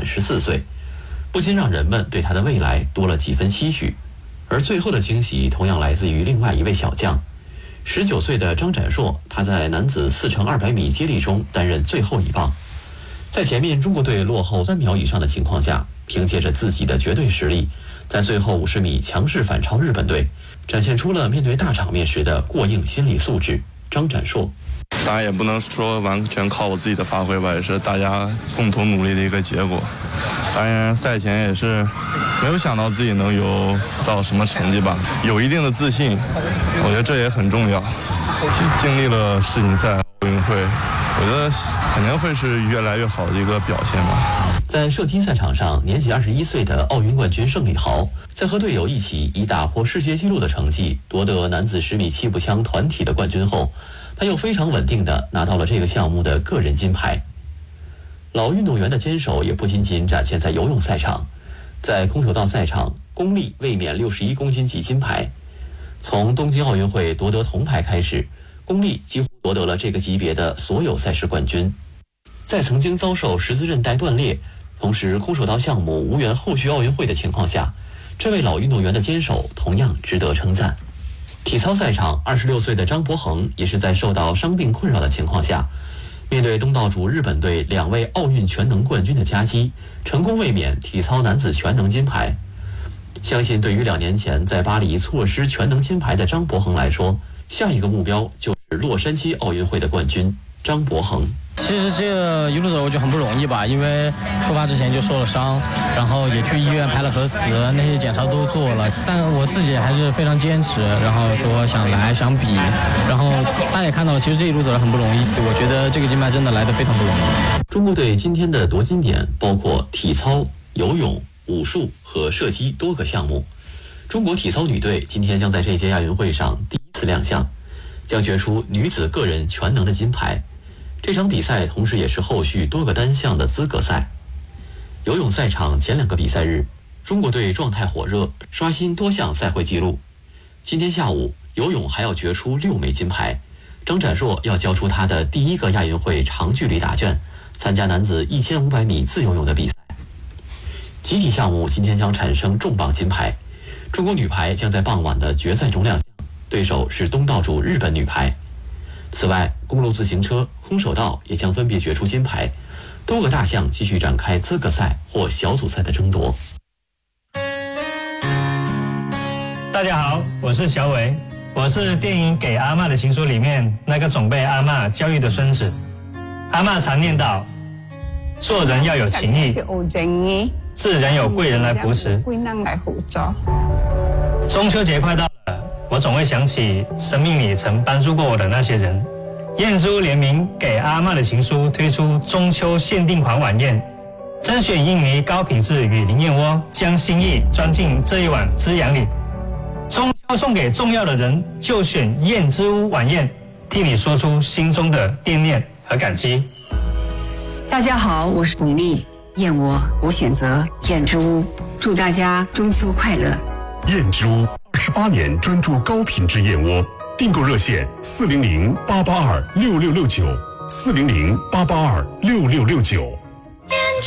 满14岁，不禁让人们对他的未来多了几分期许。而最后的惊喜同样来自于另外一位小将，19岁的张展硕，他在男子4×200米接力中担任最后一棒。在前面中国队落后3秒以上的情况下，凭借着自己的绝对实力，在最后50米强势反超日本队，展现出了面对大场面时的过硬心理素质。张展硕， 当然也不能说完全靠我自己的发挥吧，也是大家共同努力的一个结果。当然赛前也是没有想到自己能有到什么成绩吧，有一定的自信，我觉得这也很重要。经历了世锦赛、奥运会，我觉得肯定会是越来越好的一个表现吧。 在射击赛场上，年仅21岁的奥运冠军盛礼豪，在和队友一起以打破世界纪录的成绩夺得男子10米气步枪团体的冠军后，他又非常稳定地拿到了这个项目的个人金牌。老运动员的坚守也不仅仅展现在游泳赛场，在空手道赛场，龚丽卫冕61公斤级金牌。从东京奥运会夺得铜牌开始，龚丽几乎夺得了这个级别的所有赛事冠军。在曾经遭受十字韧带断裂，同时空手道项目无缘后续奥运会的情况下，这位老运动员的坚守同样值得称赞。体操赛场，26岁的张博恒也是在受到伤病困扰的情况下，面对东道主日本队2位奥运全能冠军的夹击，成功卫冕体操男子全能金牌。相信对于2年前在巴黎错失全能金牌的张博恒来说，下一个目标就是洛杉矶奥运会的冠军。张博恒， 其实这一路走我觉得很不容易吧，因为出发之前就受了伤，然后也去医院拍了核磁，那些检查都做了，但我自己还是非常坚持，然后说想来想比，然后大家也看到了，其实这一路走得很不容易，我觉得这个金牌真的来得非常不容易。 中国队今天的夺金点包括体操、游泳、武术和射击多个项目。中国体操女队今天将在这届亚运会上第一次亮相，将决出女子个人全能的金牌。这场比赛同时也是后续多个单项的资格赛。游泳赛场前2个比赛日，中国队状态火热，刷新多项赛会纪录。今天下午，游泳还要决出6枚金牌。张展硕要交出他的第1个亚运会长距离答卷，参加男子1500米自由泳的比赛。集体项目今天将产生重磅金牌，中国女排将在傍晚的决赛中亮相，对手是东道主日本女排。此外，公路自行车、空手道也将分别决出金牌，多个大项继续展开资格赛或小组赛的争夺。 大家好，我是小伟，我是电影《给阿嬷的情书》里面那个总被阿嬷教育的孙子。阿嬷常念叨，做人要有情义，自然有贵人来扶持。中秋节快到了，我总会想起生命里曾帮助过我的那些人。燕珠联名《给阿嬷的情书》推出中秋限定款晚宴，甄选印尼高品质雨林燕窝，将心意装进这一碗滋养里。中秋送给重要的人，就选燕之屋晚宴，替你说出心中的惦念和感激。 大家好，我是巩俐，燕窝我选择燕之屋，祝大家中秋快乐。 燕之屋28年专注高品质燕窝，订购热线400-882-6669，400-882-6669。